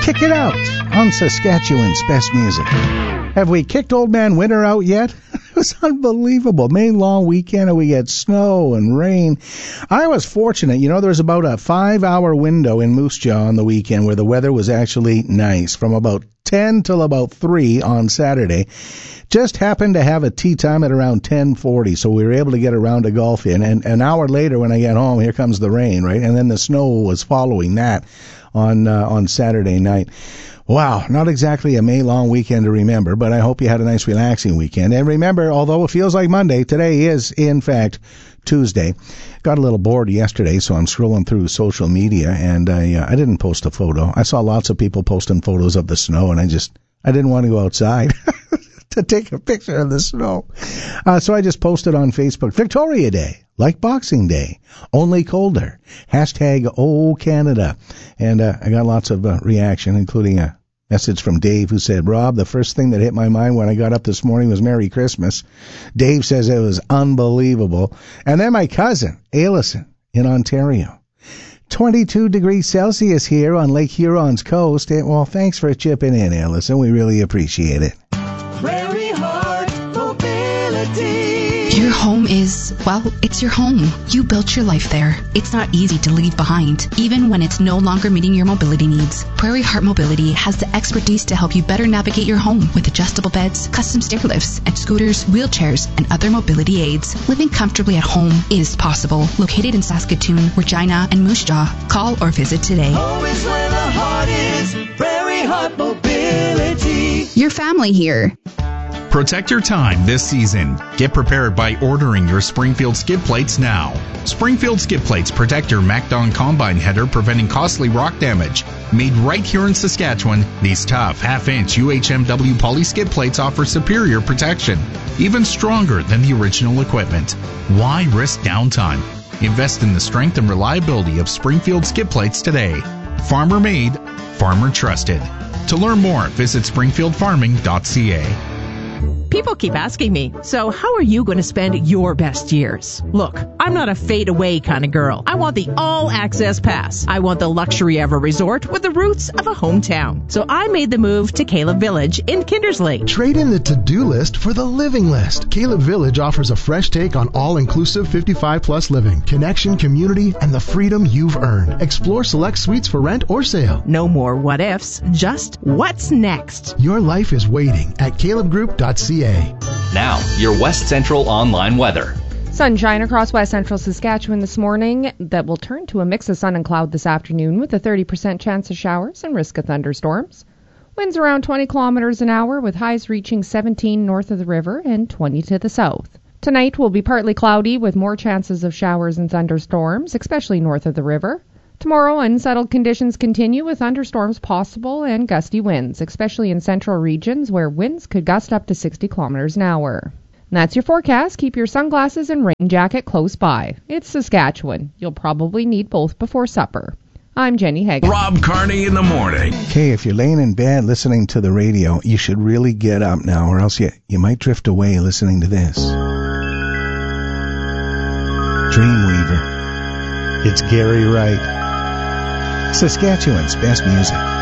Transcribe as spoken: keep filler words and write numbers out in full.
Kick It Out on Saskatchewan's Best Music. Have we kicked Old Man Winter out yet? It was unbelievable. May long weekend and we had snow and rain. I was fortunate. You know, there was about a five-hour window in Moose Jaw on the weekend where the weather was actually nice, from about ten till about three on Saturday. Just happened to have a tea time at around ten forty, so we were able to get a round of golf in. And an hour later when I get home, here comes the rain, right? And then the snow was following that on uh, on Saturday night. Wow, not exactly a May-long weekend to remember, but I hope you had a nice relaxing weekend. And remember, although it feels like Monday, today is, in fact, Tuesday. Got a little bored yesterday, so I'm scrolling through social media, and I, uh, I didn't post a photo. I saw lots of people posting photos of the snow, and I just, I didn't want to go outside to take a picture of the snow. Uh, so I just posted on Facebook, Victoria Day, like Boxing Day, only colder. Hashtag Oh Canada. And uh, I got lots of uh, reaction, including a message from Dave who said, Rob, the first thing that hit my mind when I got up this morning was Merry Christmas. Dave says it was unbelievable. And then my cousin, Ailison, in Ontario. twenty-two degrees Celsius here on Lake Huron's coast. And, well, thanks for chipping in, Ailison. We really appreciate it. Prairie Heart Mobility. Your home is, well, it's your home. You built your life there. It's not easy to leave behind, even when it's no longer meeting your mobility needs. Prairie Heart Mobility has the expertise to help you better navigate your home with adjustable beds, custom stair lifts, and scooters, wheelchairs, and other mobility aids. Living comfortably at home is possible. Located in Saskatoon, Regina, and Moose Jaw. Call or visit today. Home is where the heart is. Prairie Heart Mobility. Your family here. Protect your time this season. Get prepared by ordering your Springfield skid plates now. Springfield skid plates protect your MacDon combine header, preventing costly rock damage. Made right here in Saskatchewan, these tough half-inch U H M W poly skid plates offer superior protection, even stronger than the original equipment. Why risk downtime? Invest in the strength and reliability of Springfield skid plates today. Farmer made, farmer trusted. To learn more, visit springfield farming dot c a. People keep asking me, so how are you going to spend your best years? Look, I'm not a fade-away kind of girl. I want the all-access pass. I want the luxury of a resort with the roots of a hometown. So I made the move to Caleb Village in Kindersley. Trade in the to-do list for the living list. Caleb Village offers a fresh take on all-inclusive fifty-five plus living, connection, community, and the freedom you've earned. Explore select suites for rent or sale. No more what-ifs, just what's next. Your life is waiting at caleb group dot c a. Now, your West Central online weather. Sunshine across West Central Saskatchewan this morning that will turn to a mix of sun and cloud this afternoon with a thirty percent chance of showers and risk of thunderstorms. Winds around twenty kilometers an hour with highs reaching seventeen north of the river and twenty to the south. Tonight will be partly cloudy with more chances of showers and thunderstorms, especially north of the river. Tomorrow, unsettled conditions continue with thunderstorms possible and gusty winds, especially in central regions where winds could gust up to sixty kilometers an hour. And that's your forecast. Keep your sunglasses and rain jacket close by. It's Saskatchewan. You'll probably need both before supper. I'm Jenny Hagan. Rob Carney in the morning. Okay, if you're laying in bed listening to the radio, you should really get up now, or else you, you might drift away listening to this. Dreamweaver. It's Gary Wright. Saskatchewan's best music.